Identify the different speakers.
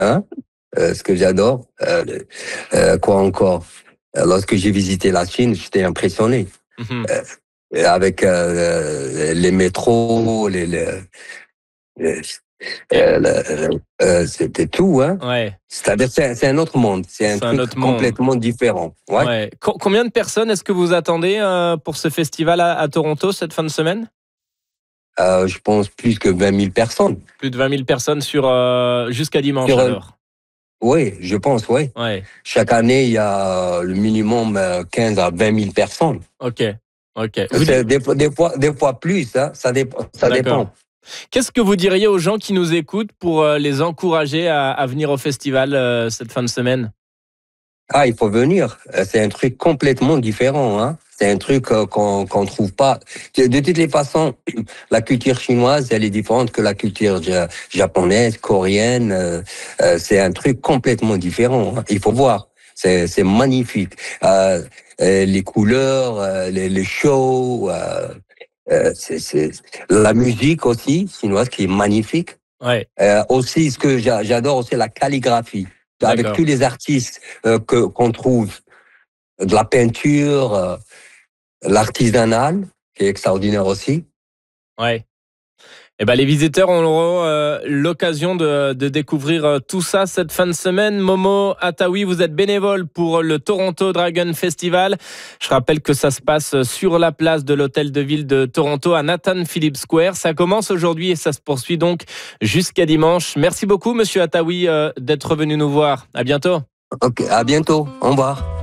Speaker 1: Hein? Ce que j'adore. Quoi encore? Lorsque j'ai visité la Chine, j'étais impressionné.
Speaker 2: Mhm.
Speaker 1: Avec les métros, les-
Speaker 2: Et,
Speaker 1: c'était tout, hein.
Speaker 2: ouais,
Speaker 1: C'est-à-dire, c'est un autre monde. C'est un
Speaker 2: c'est un
Speaker 1: truc
Speaker 2: autre monde.
Speaker 1: complètement différent. Ouais.
Speaker 2: Ouais. Combien de personnes est-ce que vous attendez pour ce festival à Toronto cette fin de semaine?
Speaker 1: Je pense plus que 20 000 personnes.
Speaker 2: Plus de 20 000 personnes jusqu'à dimanche
Speaker 1: Sur,
Speaker 2: alors.
Speaker 1: oui, je pense, oui.
Speaker 2: Ouais.
Speaker 1: Chaque année, il y a le minimum 15 à 20 000 personnes.
Speaker 2: Ok. Ok.
Speaker 1: C'est des fois plus, hein. Ça
Speaker 2: D'accord.
Speaker 1: dépend.
Speaker 2: Qu'est-ce que vous diriez aux gens qui nous écoutent pour les encourager à venir au festival cette fin de semaine?
Speaker 1: Ah, il faut venir. C'est un truc complètement différent, hein. C'est un truc qu'on trouve pas. De toutes les façons, la culture chinoise, elle est différente que la culture japonaise, coréenne. C'est un truc complètement différent, hein. Il faut voir. C'est magnifique. Les couleurs, les shows, c'est la musique aussi chinoise qui est magnifique.
Speaker 2: Ouais.
Speaker 1: Aussi, ce que j'adore aussi la calligraphie. Avec
Speaker 2: D'accord.
Speaker 1: tous les artistes qu'on trouve, de la peinture, l'artisanal, qui est extraordinaire aussi.
Speaker 2: Ouais. Eh ben, les visiteurs auront l'occasion de découvrir tout ça cette fin de semaine. Momo Ataoui, vous êtes bénévole pour le Toronto Dragon Festival. Je rappelle que ça se passe sur la place de l'Hôtel de Ville de Toronto à Nathan Phillips Square. Ça commence aujourd'hui et ça se poursuit donc jusqu'à dimanche. Merci beaucoup, monsieur Ataoui, d'être venu nous voir. À bientôt.
Speaker 1: Ok, à bientôt. Au revoir.